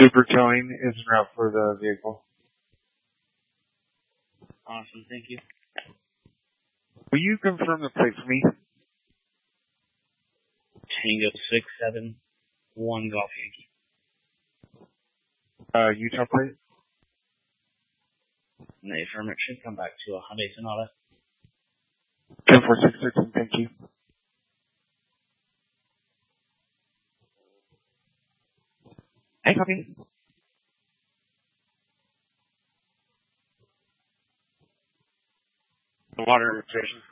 Super towing is en route for the vehicle. Awesome, thank you. Will you confirm the plate for me? Tango 671 Golf Yankee. Utah plate? And the affirmative should come back to a Hyundai Sonata. 104613, thank you. Hey, copy. The water station.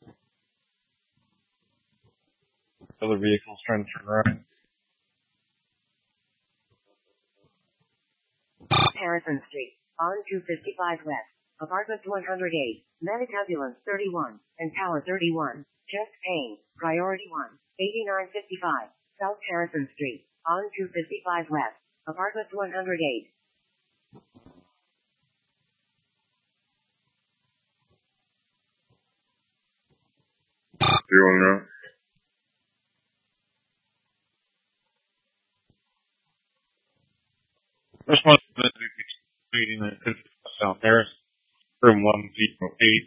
Other vehicles trying to turn around. Harrison Street, on 255 West, Apartment 108, Medic Ambulance 31, and Tower 31, Chest Pain, Priority 1, 8955, South Harrison Street, on 255 West, Apartment 108. Zero now. Responsibility meeting at South Harris, room 108.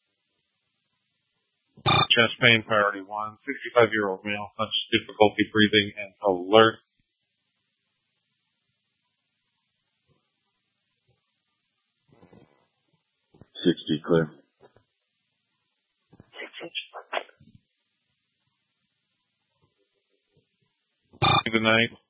Chest pain, priority 1. 65-year-old male, such difficulty breathing and alert. Clear. Good night.